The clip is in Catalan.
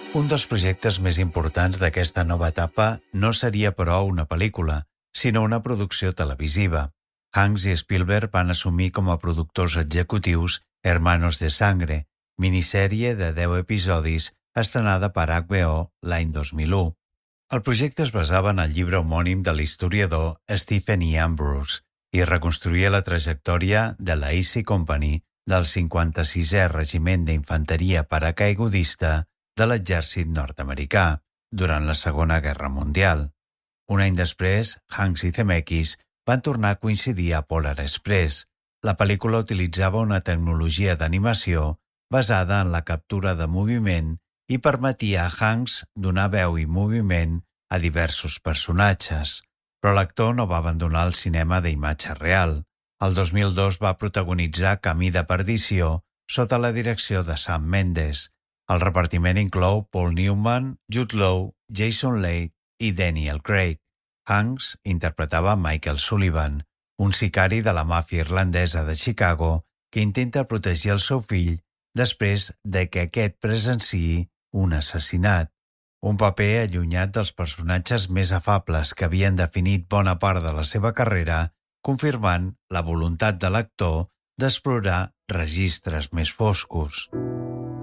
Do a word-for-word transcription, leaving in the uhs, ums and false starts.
Un dels projectes més importants d'aquesta nova etapa no seria, però, una pel·lícula, sinó una producció televisiva. Hanks i Spielberg van assumir com a productors executius Hermanos de Sangre, minissèrie de deu episodis estrenada per H B O l'any dos mil u. El projecte es basava en el llibre homònim de l'historiador Stephen E. Ambrose i reconstruïa la trajectòria de la Easy Company del cinquanta-sisè Regiment d'Infanteria Paracaigudista de l'exèrcit nord-americà durant la Segona Guerra Mundial. Un any després, Hanks i Zemeckis van tornar a coincidir a Polar Express. La pel·lícula utilitzava una tecnologia d'animació basada en la captura de moviment i permetia a Hanks donar veu i moviment a diversos personatges, però l'actor no va abandonar el cinema d'imatge real. El dos mil dos va protagonitzar Camí de perdició sota la direcció de Sam Mendes. El repartiment inclou Paul Newman, Jude Law, Jason Leigh i Daniel Craig. Hanks interpretava Michael Sullivan, un sicari de la màfia irlandesa de Chicago que intenta protegir el seu fill després de que aquest presenciï un assassinat. Un paper allunyat dels personatges més afables que havien definit bona part de la seva carrera, confirmant la voluntat de l'actor d'explorar registres més foscos.